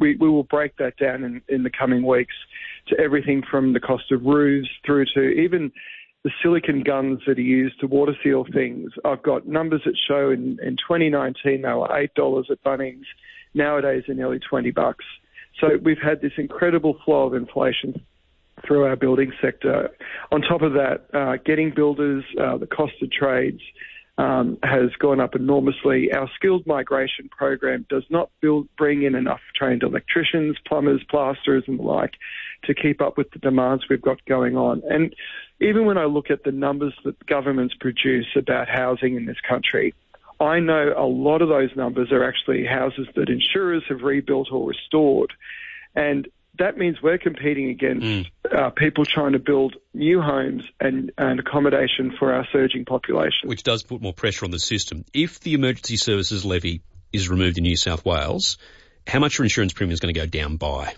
we will break that down in the coming weeks to everything from the cost of roofs through to even the silicon guns that are used to water seal things. I've got numbers that show in 2019 they were $8 at Bunnings. Nowadays they're nearly $20. So we've had this incredible flow of inflation through our building sector. On top of that, getting builders, the cost of trades has gone up enormously. Our skilled migration program does not bring in enough trained electricians, plumbers, plasterers and the like to keep up with the demands we've got going on. And even when I look at the numbers that governments produce about housing in this country, I know a lot of those numbers are actually houses that insurers have rebuilt or restored. And that means we're competing against people trying to build new homes and accommodation for our surging population. Which does put more pressure on the system. If the emergency services levy is removed in New South Wales, how much your insurance premium is going to go down by?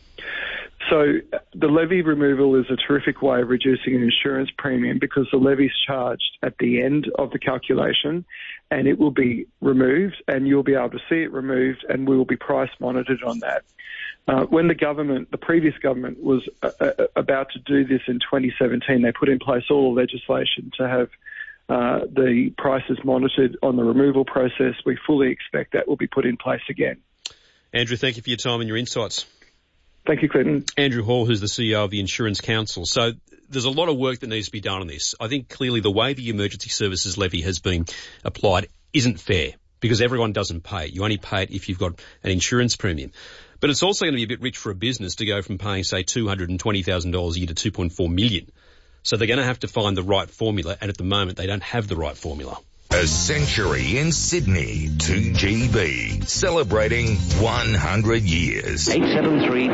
So the levy removal is a terrific way of reducing an insurance premium because the levy is charged at the end of the calculation and it will be removed and you'll be able to see it removed and we will be price monitored on that. When the previous government was about to do this in 2017, they put in place all the legislation to have the prices monitored on the removal process. We fully expect that will be put in place again. Andrew, thank you for your time and your insights. Thank you, Clinton. Andrew Hall, who's the CEO of the Insurance Council. So there's a lot of work that needs to be done on this. I think clearly the way the emergency services levy has been applied isn't fair because everyone doesn't pay it. You only pay it if you've got an insurance premium. But it's also going to be a bit rich for a business to go from paying, say, $220,000 a year to $2.4 million. So they're going to have to find the right formula, and at the moment they don't have the right formula. A century in Sydney, 2GB, celebrating 100 years. 873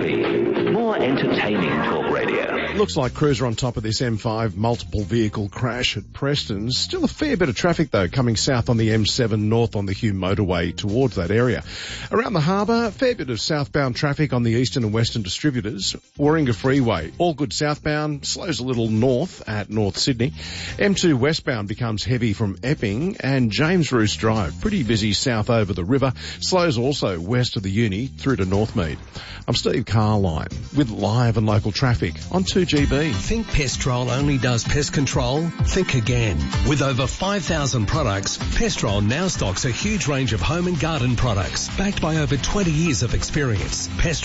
2GB, more entertaining talk radio. Looks like crews are on top of this M5 multiple vehicle crash at Preston. Still a fair bit of traffic though coming south on the M7 north on the Hume motorway towards that area. Around the harbour, a fair bit of southbound traffic on the eastern and western distributors. Warringah Freeway, all good southbound, slows a little north at North Sydney. M2 westbound becomes heavy from Epping and James Roos Drive, pretty busy south over the river, slows also west of the uni through to Northmead. I'm Steve Carline with live and local traffic on 2GB. Think Pestrol only does pest control? Think again. With over 5,000 products, Pestrol now stocks a huge range of home and garden products backed by over 20 years of experience.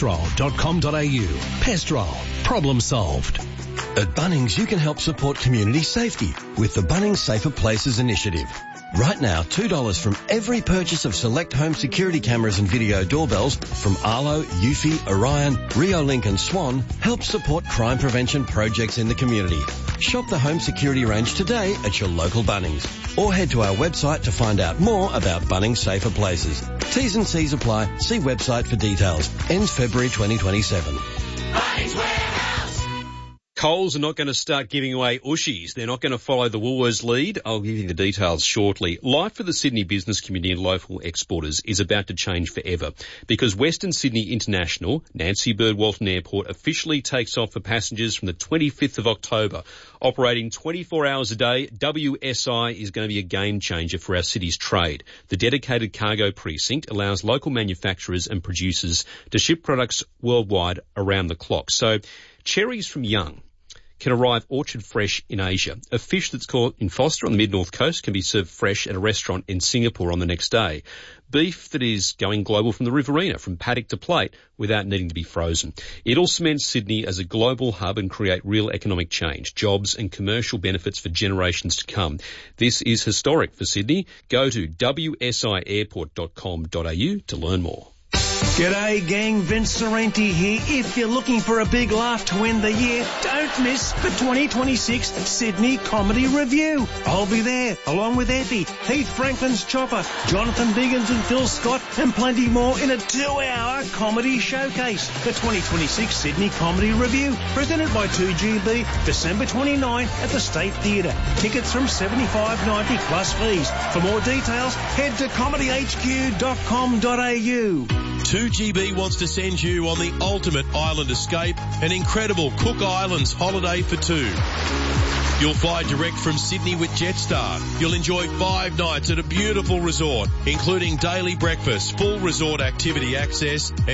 Pestrol.com.au. Pestrol. Problem solved. At Bunnings, you can help support community safety with the Bunnings Safer Places initiative. Right now, $2 from every purchase of select home security cameras and video doorbells from Arlo, Eufy, Orion, Riolink and Swan helps support crime prevention projects in the community. Shop the home security range today at your local Bunnings or head to our website to find out more about Bunnings Safer Places. T's and C's apply. See website for details. Ends February 2027. Bunnings Warehouse. Coles are not going to start giving away Ushies. They're not going to follow the Woolworths lead. I'll give you the details shortly. Life for the Sydney business community and local exporters is about to change forever because Western Sydney International, Nancy Bird Walton Airport, officially takes off for passengers from the 25th of October. Operating 24 hours a day, WSI is going to be a game changer for our city's trade. The dedicated cargo precinct allows local manufacturers and producers to ship products worldwide around the clock. So cherries from Young can arrive orchard fresh in Asia. A fish that's caught in Foster on the mid-north coast can be served fresh at a restaurant in Singapore on the next day. Beef that is going global from the Riverina, from paddock to plate, without needing to be frozen. It'll cement Sydney as a global hub and create real economic change, jobs and commercial benefits for generations to come. This is historic for Sydney. Go to wsiairport.com.au to learn more. G'day gang, Vince Sorrenti here. If you're looking for a big laugh to end the year, don't miss the 2026 Sydney Comedy Review. I'll be there, along with Effie, Heath Franklin's Chopper, Jonathan Biggins and Phil Scott, and plenty more in a 2-hour comedy showcase. The 2026 Sydney Comedy Review, presented by 2GB, December 29 at the State Theatre. Tickets from $75.90 plus fees. For more details, head to comedyhq.com.au. 2GB wants to send you on the ultimate island escape, an incredible Cook Islands holiday for two. You'll fly direct from Sydney with Jetstar. You'll enjoy 5 nights at a beautiful resort, including daily breakfast, full resort activity access,